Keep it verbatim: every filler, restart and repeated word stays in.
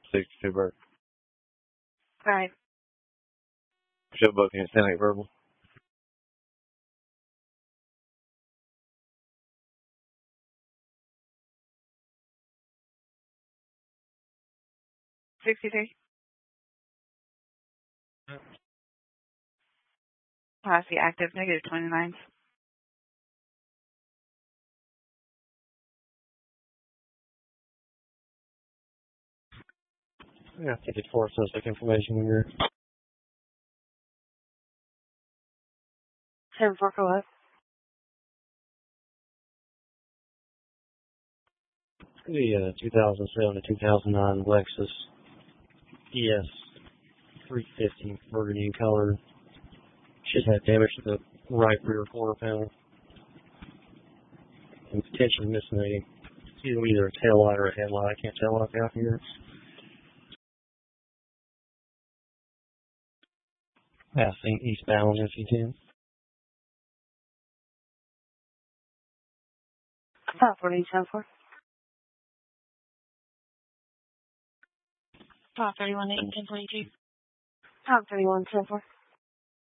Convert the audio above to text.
sixty-two Burke. Alright. Show booking at ten eight verbal. sixty-three. Policy active, negative twenty-nine. Yeah, ticket four suspect information when you're... seven four go up. The uh, two thousand seven to two thousand nine Lexus E S three fifty burgundy in color. Should have damage to the right rear quarter panel. And potentially missing a, either a tail light or a headlight. I can't tell what I've got here. Passing eastbound if you can. Top fourteen seven four. Top thirty-one eight ten forty-two. Top thirty-one seven four.